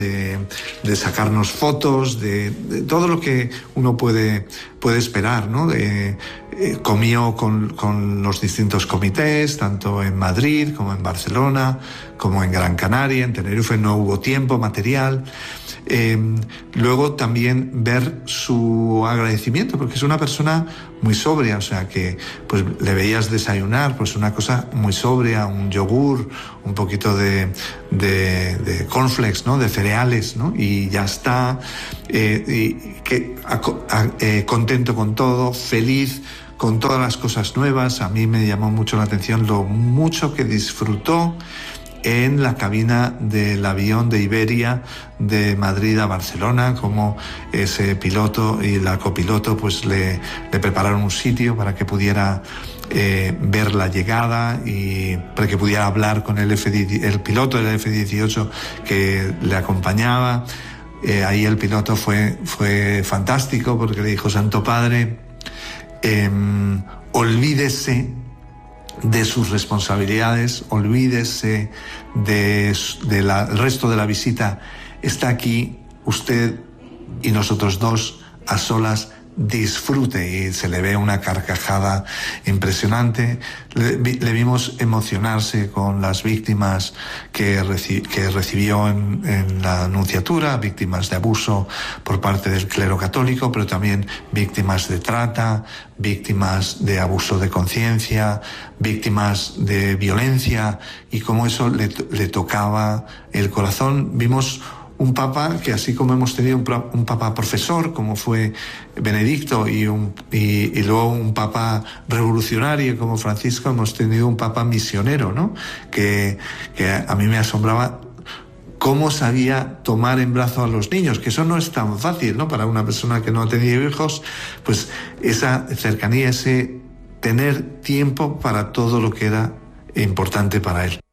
de sacarnos fotos, de todo lo que uno puede esperar, ¿no? Comió con los distintos comités, tanto en Madrid como en Barcelona, como en Gran Canaria. En Tenerife no hubo tiempo material. Luego también ver su agradecimiento, porque es una persona muy sobria, o sea que pues le veías desayunar pues una cosa muy sobria, un yogur, un poquito de cornflakes, ¿no? De cereales, ¿no? Y ya está, contento con todo, feliz con todas las cosas nuevas. A mí me llamó mucho la atención lo mucho que disfrutó en la cabina del avión de Iberia de Madrid a Barcelona, como ese piloto y la copiloto pues le prepararon un sitio para que pudiera ver la llegada y para que pudiera hablar con el piloto del F-18 que le acompañaba. Ahí el piloto fue fantástico porque le dijo: Santo Padre, olvídese de sus responsabilidades, olvídese del resto de la visita. Está aquí usted y nosotros dos a solas, disfrute. Y se le ve una carcajada impresionante. Le vimos emocionarse con las víctimas que recibió en la Nunciatura, víctimas de abuso por parte del clero católico, pero también víctimas de trata, víctimas de abuso de conciencia, víctimas de violencia, y cómo eso le tocaba el corazón. Vimos un papa que, así como hemos tenido un papa profesor, como fue Benedicto, y luego un papa revolucionario como Francisco, hemos tenido un papa misionero, ¿no? Que a mí me asombraba cómo sabía tomar en brazos a los niños, que eso no es tan fácil, ¿no? Para una persona que no ha tenido hijos, pues esa cercanía, ese tener tiempo para todo lo que era importante para él.